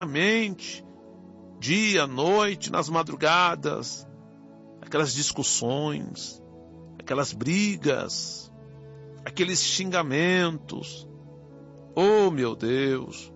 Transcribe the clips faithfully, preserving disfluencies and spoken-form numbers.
mente, dia, noite, nas madrugadas, aquelas discussões, aquelas brigas, aqueles xingamentos. Oh, meu Deus!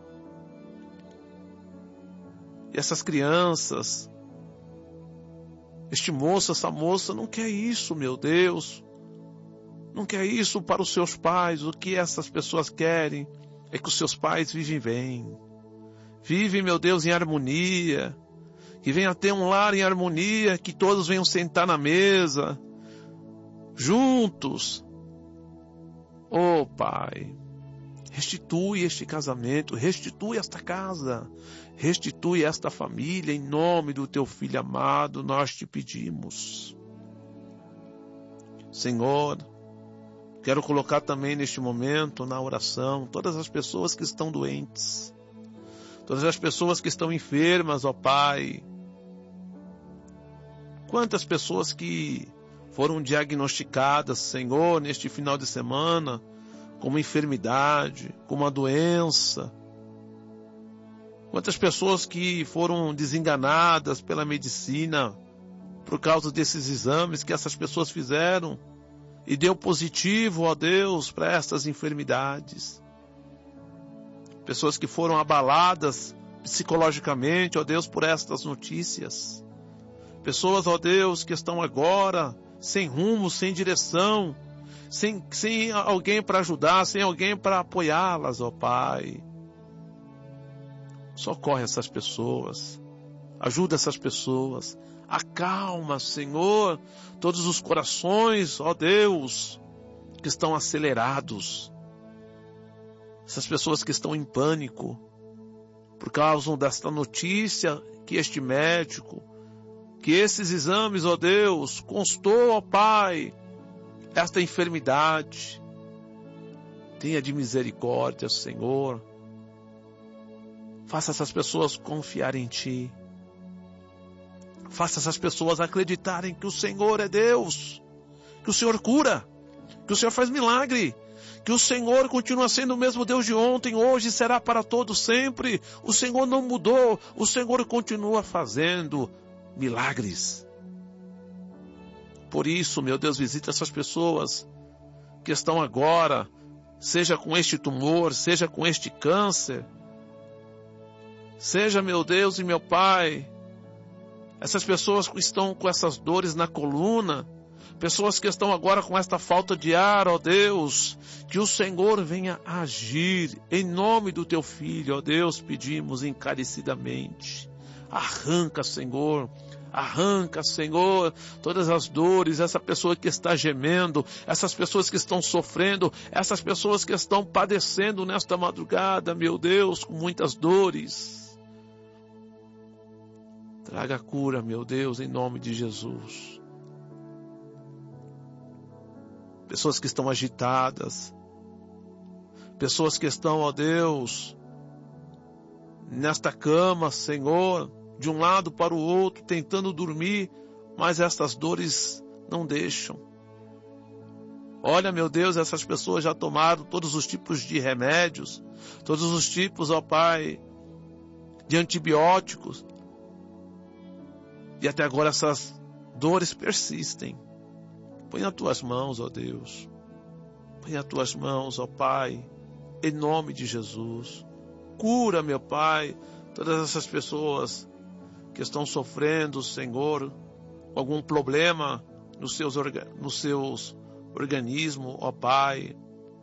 E essas crianças, este moço, essa moça não quer isso, meu Deus. Não quer isso para os seus pais. O que essas pessoas querem é que os seus pais vivem bem. Vivem, meu Deus, em harmonia. Que venha ter um lar em harmonia, que todos venham sentar na mesa, juntos. Oh, Pai, restitui este casamento, restitui esta casa, restitui esta família, em nome do teu Filho amado, nós te pedimos. Senhor, quero colocar também neste momento, na oração, todas as pessoas que estão doentes, todas as pessoas que estão enfermas, ó Pai. Quantas pessoas que foram diagnosticadas, Senhor, neste final de semana, com uma enfermidade, com uma doença. Quantas pessoas que foram desenganadas pela medicina por causa desses exames que essas pessoas fizeram e deu positivo, ó Deus, para essas enfermidades. Pessoas que foram abaladas psicologicamente, ó Deus, por estas notícias. Pessoas, ó Deus, que estão agora sem rumo, sem direção, sem, sem alguém para ajudar, sem alguém para apoiá-las, ó Pai. Socorre essas pessoas, ajuda essas pessoas, acalma, Senhor, todos os corações, ó Deus, que estão acelerados. Essas pessoas que estão em pânico, por causa desta notícia que este médico, que esses exames, ó Deus, constou, ó Pai, esta enfermidade. Tenha de misericórdia, Senhor. Faça essas pessoas confiarem em Ti. Faça essas pessoas acreditarem que o Senhor é Deus, que o Senhor cura, que o Senhor faz milagre, que o Senhor continua sendo o mesmo Deus de ontem, hoje e será para todos sempre. O Senhor não mudou, o Senhor continua fazendo milagres. Por isso, meu Deus, visita essas pessoas que estão agora, seja com este tumor, seja com este câncer, seja, meu Deus e meu Pai, essas pessoas que estão com essas dores na coluna, pessoas que estão agora com esta falta de ar, ó Deus, que o Senhor venha agir, em nome do Teu Filho, ó Deus, pedimos encarecidamente. Arranca, Senhor, arranca, Senhor, todas as dores, essa pessoa que está gemendo, essas pessoas que estão sofrendo, essas pessoas que estão padecendo nesta madrugada, meu Deus, com muitas dores. Traga cura, meu Deus, em nome de Jesus. Pessoas que estão agitadas, pessoas que estão, ó Deus, nesta cama, Senhor, de um lado para o outro, tentando dormir, mas estas dores não deixam. Olha, meu Deus, essas pessoas já tomaram todos os tipos de remédios, todos os tipos, ó Pai, de antibióticos, e até agora essas dores persistem. Põe nas Tuas mãos, ó Deus, põe nas Tuas mãos, ó Pai, em nome de Jesus. Cura, meu Pai, todas essas pessoas que estão sofrendo, Senhor, algum problema nos seus, orga, nos seus organismos, ó Pai.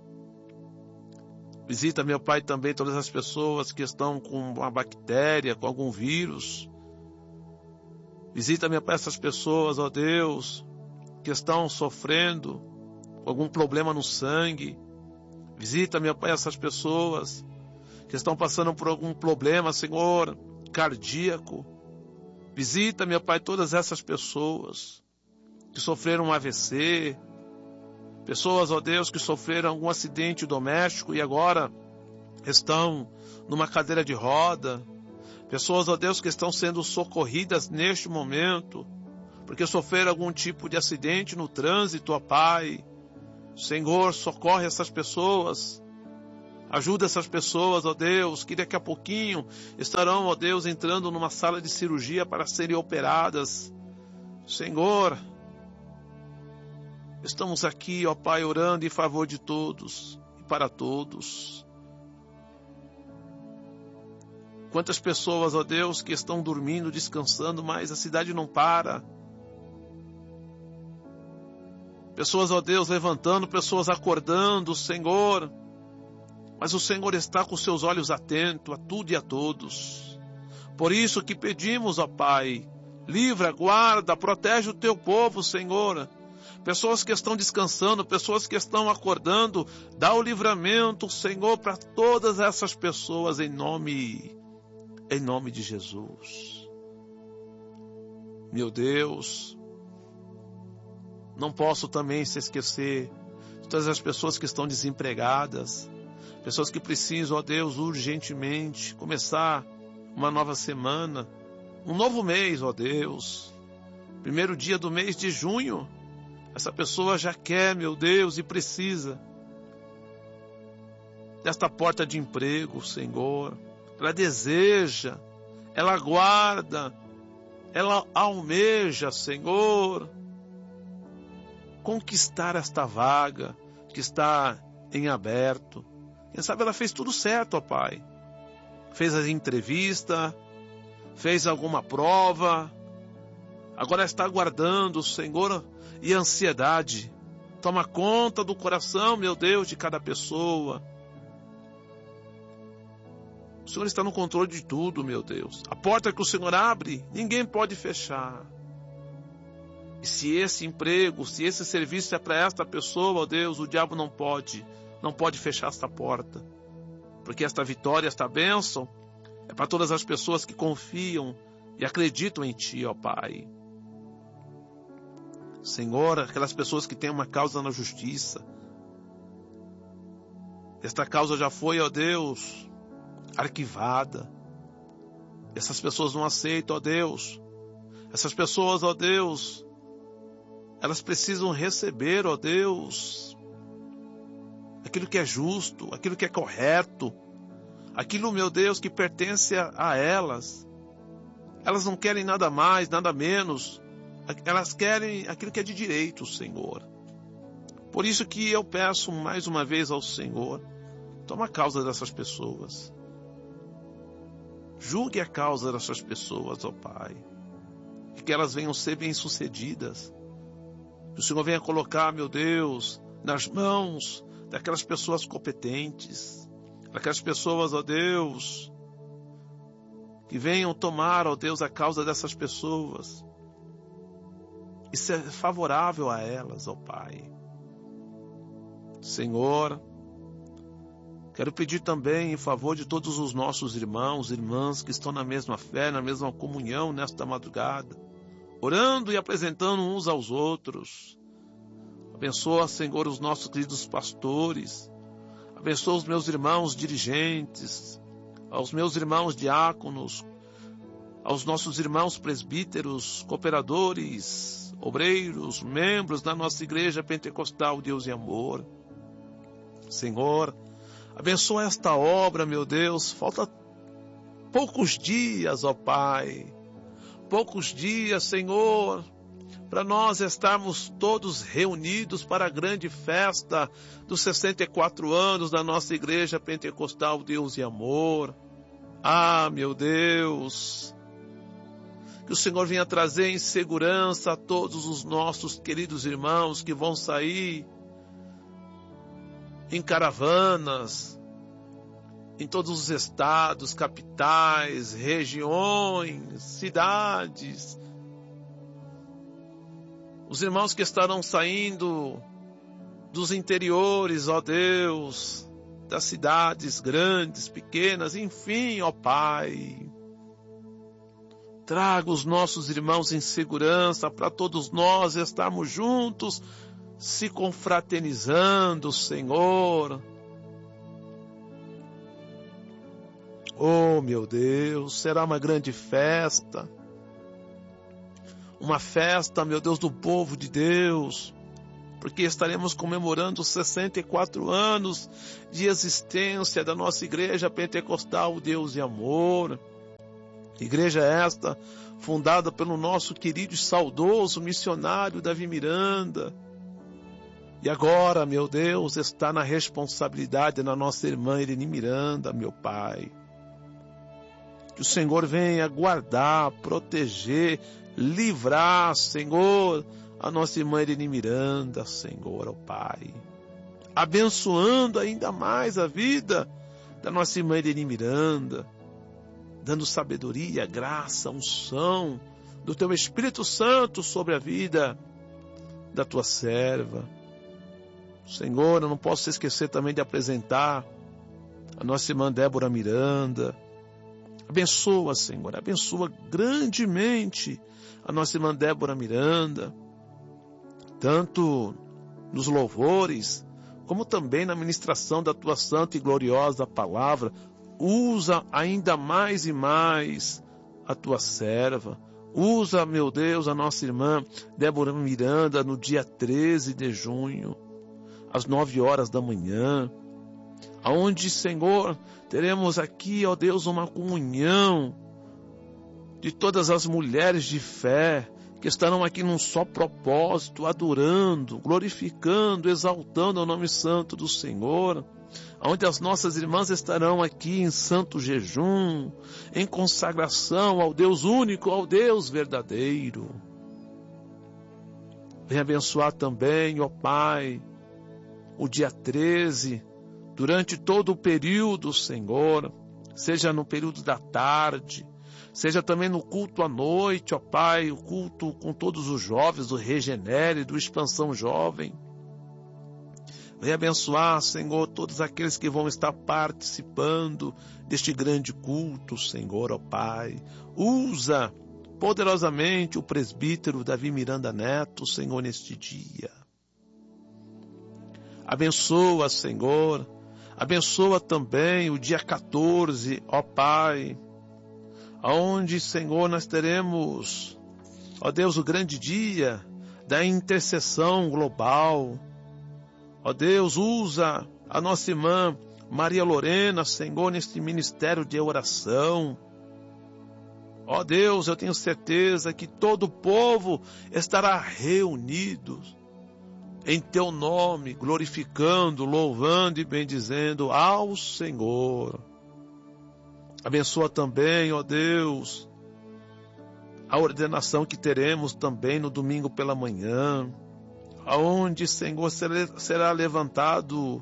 Visita, meu Pai, também todas as pessoas que estão com uma bactéria, com algum vírus. Visita, meu Pai, essas pessoas, ó Deus, que estão sofrendo com algum problema no sangue. Visita, meu Pai, essas pessoas que estão passando por algum problema, Senhor, cardíaco. Visita, meu Pai, todas essas pessoas que sofreram um A V C, pessoas, ó Deus, que sofreram algum acidente doméstico e agora estão numa cadeira de roda, pessoas, ó Deus, que estão sendo socorridas neste momento, porque sofreram algum tipo de acidente no trânsito, ó Pai. Senhor, socorre essas pessoas. Ajuda essas pessoas, ó Deus, que daqui a pouquinho estarão, ó Deus, entrando numa sala de cirurgia para serem operadas. Senhor, estamos aqui, ó Pai, orando em favor de todos e para todos. Quantas pessoas, ó Deus, que estão dormindo, descansando, mas a cidade não para. Pessoas, ó Deus, levantando, pessoas acordando, Senhor. Mas o Senhor está com seus olhos atentos a tudo e a todos. Por isso que pedimos, ó Pai, livra, guarda, protege o teu povo, Senhor. Pessoas que estão descansando, pessoas que estão acordando, dá o livramento, Senhor, para todas essas pessoas em nome, em nome de Jesus. Meu Deus, não posso também se esquecer de todas as pessoas que estão desempregadas, pessoas que precisam, ó Deus, urgentemente começar uma nova semana, um novo mês, ó Deus. Primeiro dia do mês de junho, essa pessoa já quer, meu Deus, e precisa desta porta de emprego, Senhor. Ela deseja, ela aguarda, ela almeja, Senhor, conquistar esta vaga que está em aberto. Quem sabe ela fez tudo certo, ó Pai. Fez a entrevista, fez alguma prova, agora está aguardando, Senhor, e a ansiedade toma conta do coração, meu Deus, de cada pessoa. O Senhor está no controle de tudo, meu Deus. A porta que o Senhor abre, ninguém pode fechar. E se esse emprego, se esse serviço é para esta pessoa, ó Deus, o diabo não pode, não pode fechar esta porta. Porque esta vitória, esta bênção, é para todas as pessoas que confiam e acreditam em Ti, ó Pai. Senhor, aquelas pessoas que têm uma causa na justiça. Esta causa já foi, ó Deus, arquivada. Essas pessoas não aceitam, ó Deus. Essas pessoas, ó Deus, elas precisam receber, ó Deus, aquilo que é justo, aquilo que é correto, aquilo, meu Deus, que pertence a elas. Elas não querem nada mais, nada menos. Elas querem aquilo que é de direito, Senhor. Por isso que eu peço mais uma vez ao Senhor, toma a causa dessas pessoas. Julgue a causa dessas pessoas, ó Pai. E que elas venham ser bem-sucedidas. Que o Senhor venha colocar, meu Deus, nas mãos daquelas pessoas competentes. Daquelas pessoas, ó Deus, que venham tomar, ó Deus, a causa dessas pessoas. E ser favorável a elas, ó Pai. Senhor, quero pedir também em favor de todos os nossos irmãos e irmãs que estão na mesma fé, na mesma comunhão nesta madrugada, orando e apresentando uns aos outros. Abençoa, Senhor, os nossos queridos pastores. Abençoa os meus irmãos dirigentes, aos meus irmãos diáconos, aos nossos irmãos presbíteros, cooperadores, obreiros, membros da nossa igreja pentecostal Deus e Amor. Senhor, abençoa esta obra, meu Deus. Falta poucos dias, ó Pai. Poucos dias, Senhor, para nós estarmos todos reunidos para a grande festa dos sessenta e quatro anos da nossa igreja pentecostal Deus e Amor. Ah, meu Deus, que o Senhor venha trazer em segurança a todos os nossos queridos irmãos que vão sair em caravanas, em todos os estados, capitais, regiões, cidades. Os irmãos que estarão saindo dos interiores, ó Deus, das cidades grandes, pequenas, enfim, ó Pai. Traga os nossos irmãos em segurança para todos nós estarmos juntos, se confraternizando, Senhor. Oh, meu Deus, será uma grande festa. Uma festa, meu Deus, do povo de Deus. porque estaremos comemorando os sessenta e quatro anos de existência da nossa Igreja Pentecostal Deus e Amor. Igreja esta fundada pelo nosso querido e saudoso missionário Davi Miranda. E agora, meu Deus, está na responsabilidade da nossa irmã Irene Miranda, meu Pai. Que o Senhor venha guardar, proteger, livrar, Senhor, a nossa irmã Irene Miranda, Senhor, ó Pai. Abençoando ainda mais a vida da nossa irmã Irene Miranda, dando sabedoria, graça, unção do Teu Espírito Santo sobre a vida da Tua serva. Senhor, eu não posso esquecer também de apresentar a nossa irmã Débora Miranda. Abençoa, Senhor, abençoa grandemente a nossa irmã Débora Miranda, tanto nos louvores, como também na ministração da Tua santa e gloriosa palavra. Usa ainda mais e mais a Tua serva. Usa, meu Deus, a nossa irmã Débora Miranda no dia treze de junho, às nove horas da manhã, aonde, Senhor, teremos aqui, ó Deus, uma comunhão de todas as mulheres de fé que estarão aqui num só propósito, adorando, glorificando, exaltando o nome santo do Senhor, onde as nossas irmãs estarão aqui em santo jejum, em consagração ao Deus único, ao Deus verdadeiro. Venha abençoar também, ó Pai, o dia treze, durante todo o período, Senhor, seja no período da tarde, seja também no culto à noite, ó Pai, o culto com todos os jovens, do Regenere, do Expansão Jovem. Venha abençoar, Senhor, todos aqueles que vão estar participando deste grande culto, Senhor, ó Pai. Usa poderosamente o presbítero Davi Miranda Neto, Senhor, neste dia. Abençoa, Senhor, abençoa também o dia quatorze, ó Pai, aonde, Senhor, nós teremos, ó Deus, o grande dia da intercessão global. Ó Deus, usa a nossa irmã Maria Lorena, Senhor, neste ministério de oração. Ó Deus, eu tenho certeza que todo o povo estará reunido em Teu nome, glorificando, louvando e bendizendo ao Senhor. Abençoa também, ó Deus, a ordenação que teremos também no domingo pela manhã, aonde, Senhor, será levantado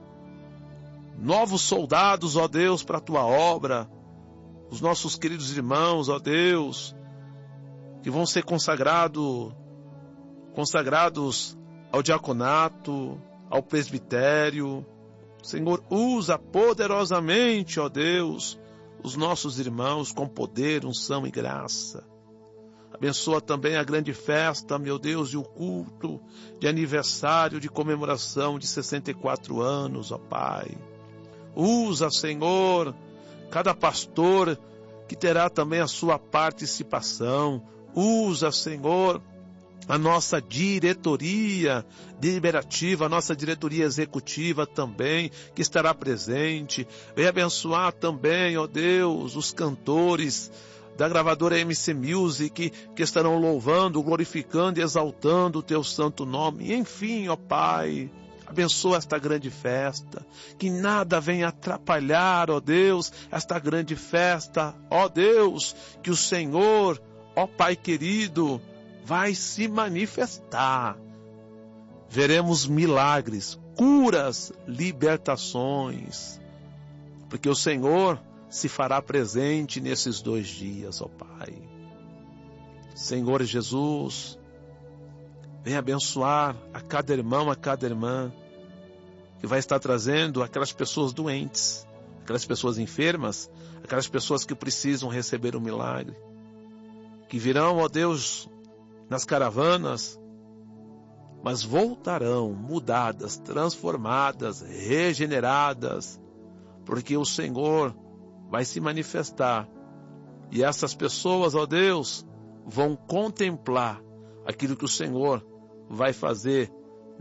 novos soldados, ó Deus, para a Tua obra, os nossos queridos irmãos, ó Deus, que vão ser consagrado, consagrados ao diaconato, ao presbitério. Senhor, usa poderosamente, ó Deus, os nossos irmãos com poder, unção e graça. Abençoa também a grande festa, meu Deus, e o culto de aniversário, de comemoração de sessenta e quatro anos, ó Pai. Usa, Senhor, cada pastor que terá também a sua participação. Usa, Senhor, a nossa diretoria deliberativa, a nossa diretoria executiva também, que estará presente. Venha abençoar também, ó Deus, os cantores da gravadora M C Music, que estarão louvando, glorificando e exaltando o Teu santo nome. E, enfim, ó Pai, abençoa esta grande festa, que nada venha atrapalhar, ó Deus, esta grande festa, ó Deus, que o Senhor, ó Pai querido, vai se manifestar. Veremos milagres, curas, libertações, porque o Senhor se fará presente nesses dois dias, ó Pai. Senhor Jesus, venha abençoar a cada irmão, a cada irmã, que vai estar trazendo aquelas pessoas doentes, aquelas pessoas enfermas, aquelas pessoas que precisam receber um milagre, que virão, ó Deus, nas caravanas, mas voltarão mudadas, transformadas, regeneradas, porque o Senhor vai se manifestar. E essas pessoas, ó Deus, vão contemplar aquilo que o Senhor vai fazer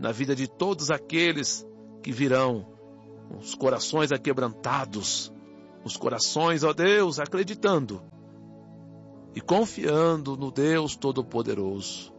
na vida de todos aqueles que virão, os corações aquebrantados, os corações, ó Deus, acreditando e confiando no Deus Todo-Poderoso.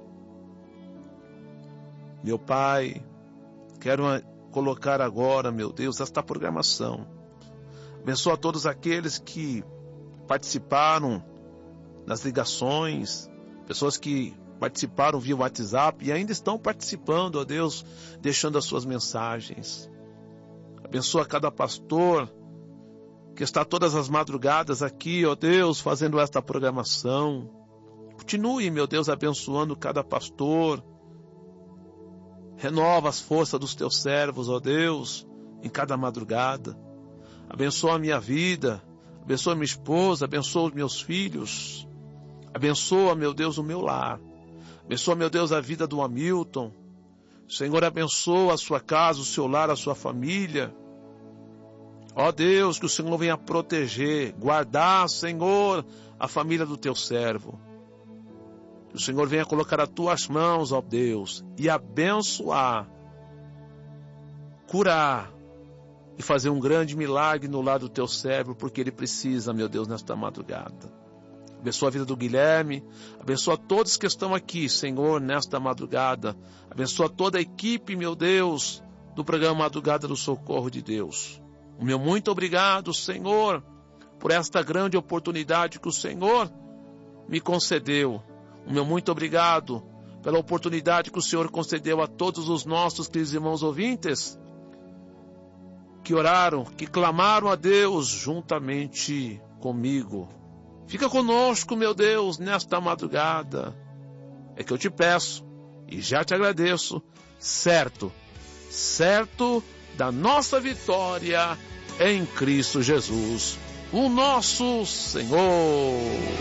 Meu Pai, quero colocar agora, meu Deus, esta programação. Abençoa todos aqueles que participaram nas ligações, pessoas que participaram via WhatsApp e ainda estão participando, ó Deus, deixando as suas mensagens. Abençoa cada pastor que está todas as madrugadas aqui, ó Deus, fazendo esta programação. Continue, meu Deus, abençoando cada pastor. Renova as forças dos teus servos, ó Deus, em cada madrugada. Abençoa a minha vida, abençoa minha esposa, abençoa os meus filhos. Abençoa, meu Deus, o meu lar. Abençoa, meu Deus, a vida do Hamilton. Senhor, abençoa a sua casa, o seu lar, a sua família. Ó Deus, que o Senhor venha proteger, guardar, Senhor, a família do teu servo. Que o Senhor venha colocar as tuas mãos, ó Deus, e abençoar, curar e fazer um grande milagre no lar do teu servo, porque ele precisa, meu Deus, nesta madrugada. Abençoa a vida do Guilherme, abençoa todos que estão aqui, Senhor, nesta madrugada. Abençoa toda a equipe, meu Deus, do programa Madrugada do Socorro de Deus. O meu muito obrigado, Senhor, por esta grande oportunidade que o Senhor me concedeu. O meu muito obrigado pela oportunidade que o Senhor concedeu a todos os nossos queridos irmãos ouvintes que oraram, que clamaram a Deus juntamente comigo. Fica conosco, meu Deus, nesta madrugada. É que eu te peço e já te agradeço, certo, certo da nossa vitória em Cristo Jesus, o nosso Senhor.